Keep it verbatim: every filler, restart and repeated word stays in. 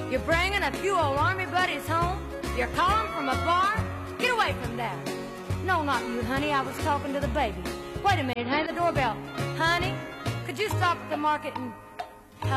You're bringing a few old army buddies home? You're calling from a bar? Get away from that. No, not you, honey. I was talking to the baby. Wait a minute, hang the doorbell. Honey, could you stop at the market and